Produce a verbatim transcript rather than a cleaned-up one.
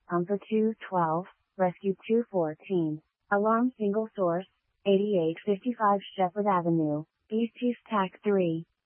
Pumper two twelve, Rescue two fourteen. Alarm single source, eighty-eight fifty-five Shepherd Avenue, East East Tac three.